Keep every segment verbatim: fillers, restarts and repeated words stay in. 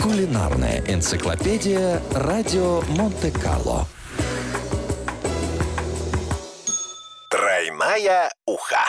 Кулинарная энциклопедия «Радио Монте-Карло». Тройная уха.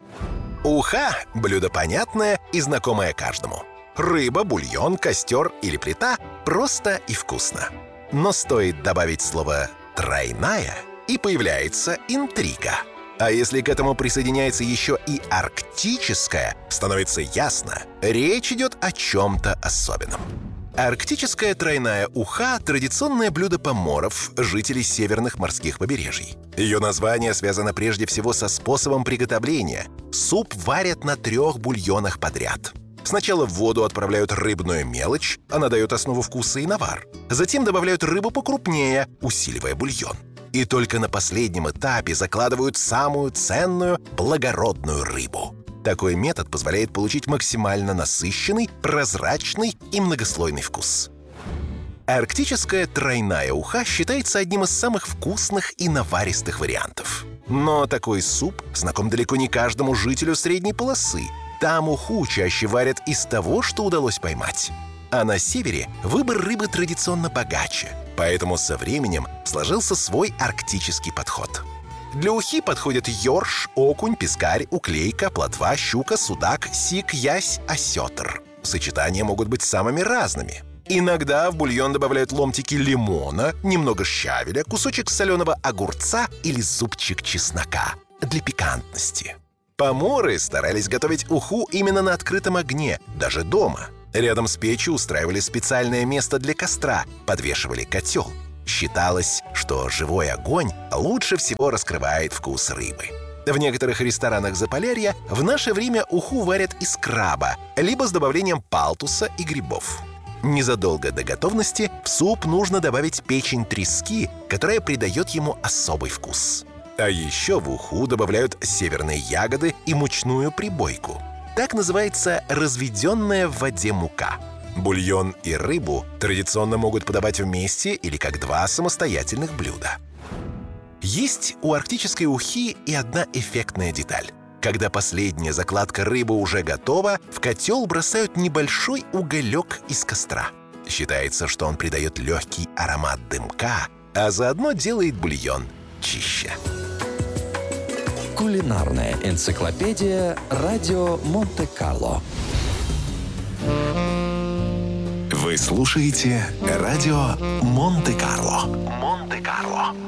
Уха – блюдо понятное и знакомое каждому. Рыба, бульон, костер или плита – просто и вкусно. Но стоит добавить слово «тройная» и появляется интрига. А если к этому присоединяется еще и арктическое, становится ясно – речь идет о чем-то особенном. Арктическая тройная уха – традиционное блюдо поморов, жителей северных морских побережий. Ее название связано прежде всего со способом приготовления. Суп варят на трех бульонах подряд. Сначала в воду отправляют рыбную мелочь, она дает основу вкуса и навар. Затем добавляют рыбу покрупнее, усиливая бульон. И только на последнем этапе закладывают самую ценную, благородную рыбу. Такой метод позволяет получить максимально насыщенный, прозрачный и многослойный вкус. Арктическая тройная уха считается одним из самых вкусных и наваристых вариантов. Но такой суп знаком далеко не каждому жителю средней полосы. Там уху чаще варят из того, что удалось поймать. А на севере выбор рыбы традиционно богаче, поэтому со временем сложился свой арктический подход. Для ухи подходят ёрш, окунь, пескарь, уклейка, плотва, щука, судак, сик, ясь, осетр. Сочетания могут быть самыми разными. Иногда в бульон добавляют ломтики лимона, немного щавеля, кусочек соленого огурца или зубчик чеснока для пикантности. Поморы старались готовить уху именно на открытом огне, даже дома. Рядом с печью устраивали специальное место для костра, подвешивали котел. Считалось, что живой огонь лучше всего раскрывает вкус рыбы. В некоторых ресторанах Заполярья в наше время уху варят из краба, либо с добавлением палтуса и грибов. Незадолго до готовности в суп нужно добавить печень трески, которая придает ему особый вкус. А еще в уху добавляют северные ягоды и мучную прибойку. Так называется разведенная в воде мука. Бульон и рыбу традиционно могут подавать вместе или как два самостоятельных блюда. Есть у арктической ухи и одна эффектная деталь. Когда последняя закладка рыбы уже готова, в котел бросают небольшой уголек из костра. Считается, что он придает легкий аромат дымка, а заодно делает бульон чище. Кулинарная энциклопедия «Радио Монте-Карло». Вы слушаете радио Монте-Карло. Монте-Карло.